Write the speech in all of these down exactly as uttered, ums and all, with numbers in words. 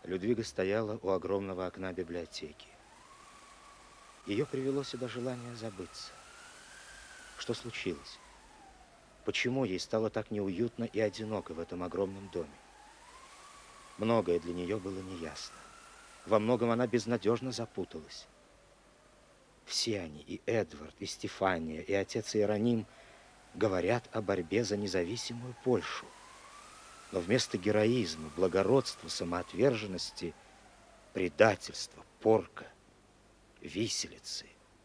Людвига стояла у огромного окна библиотеки. Ее привело сюда желание забыться. Что случилось? Почему ей стало так неуютно и одиноко в этом огромном доме? Многое для нее было неясно. Во многом она безнадежно запуталась. Все они, и Эдвард, и Стефания, и отец Иероним, говорят о борьбе за независимую Польшу. Но вместо героизма, благородства, самоотверженности, предательства, порка, виселицы.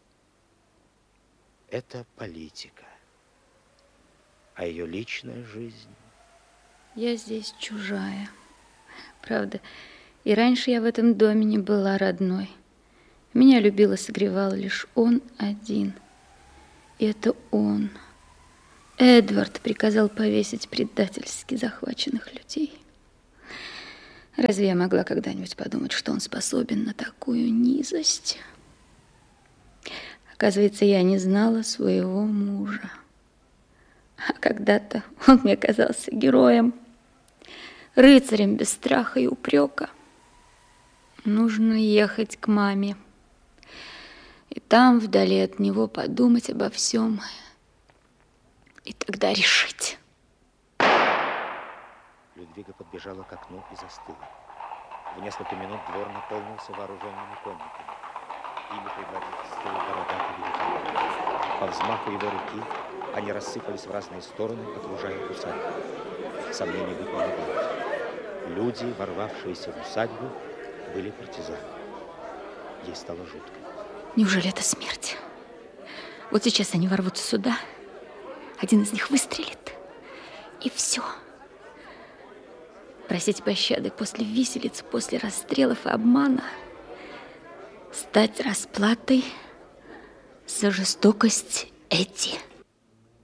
Это политика. А ее личная жизнь? Я здесь чужая. Правда, и раньше я в этом доме не была родной. Меня любил и согревал лишь он один. И это он, Эдвард, приказал повесить предательски захваченных людей. Разве я могла когда-нибудь подумать, что он способен на такую низость? Оказывается, я не знала своего мужа. А когда-то он мне казался героем, рыцарем без страха и упрека. Нужно ехать к маме. И там, вдали от него, подумать обо всем. И тогда решить. Людвига подбежала к окну и застыла. В несколько минут двор наполнился вооруженными конниками. Ими предводительствовал бородатый великан. По взмаху его руки они рассыпались в разные стороны, окружая усадьбу. Сомнений быть не могло. Люди, ворвавшиеся в усадьбу, были партизаны. Ей стало жутко. Неужели это смерть? Вот сейчас они ворвутся сюда, один из них выстрелит, и все. Просить пощады после виселиц, после расстрелов и обмана, стать расплатой за жестокость Эдди.